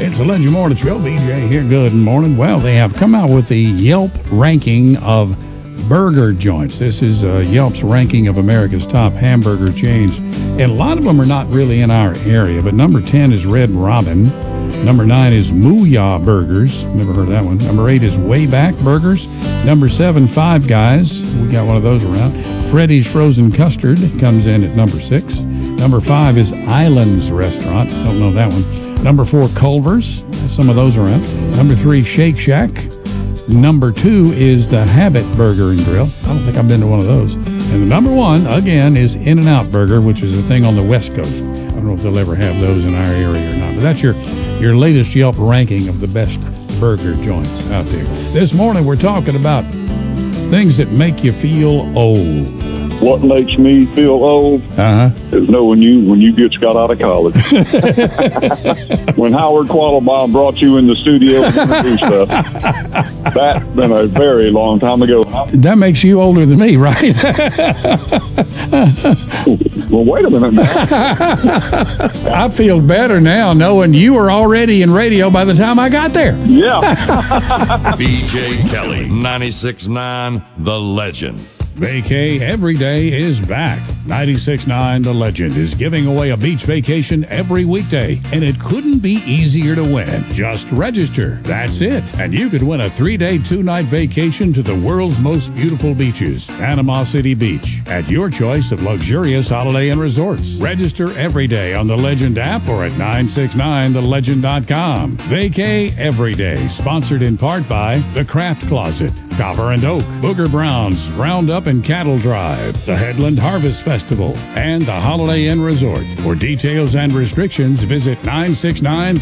It's the Legend Morning Show. BJ here. Good morning. Well, they have come out with the Yelp ranking of burger joints. This is Yelp's ranking of America's top hamburger chains. And a lot of them are not really in our area, but number 10 is Red Robin. Number 9 is Mooyah Burgers. Never heard of that one. Number 8 is Wayback Burgers. Number 7, Five Guys. We got one of those around. Freddy's Frozen Custard comes in at number 6. Number 5 is Islands Restaurant. Don't know that one. Number 4, Culver's. Some of those around. Number 3, Shake Shack. Number 2 is the Habit Burger and Grill. I don't think I've been to one of those. And the number 1, again, is In-N-Out Burger, which is a thing on the West Coast. I don't know if they'll ever have those in our area or not. But that's your latest Yelp ranking of the best burger joints out there. This morning, we're talking about things that make you feel old. What makes me feel old is knowing you when you just got out of college. When Howard Quattlebaum brought you in the studio and introduced us, that's been a very long time ago. That makes you older than me, right? Well, wait a minute now. I feel better now knowing you were already in radio by the time I got there. Yeah. BJ Kelly, 96.9 The Legend. Vacay Every Day is back. 96.9 The Legend is giving away a beach vacation every weekday, and it couldn't be easier to win. Just register. That's it. And you could win a 3-day, 2-night vacation to the world's most beautiful beaches, Panama City Beach, at your choice of luxurious holiday and resorts. Register every day on the Legend app or at 969thelegend.com. Vacay Every Day, sponsored in part by The Craft Closet, Copper and Oak, Booger Brown's Roundup and Cattle Drive, the Headland Harvest Festival, and the Holiday Inn Resort. For details and restrictions, visit 969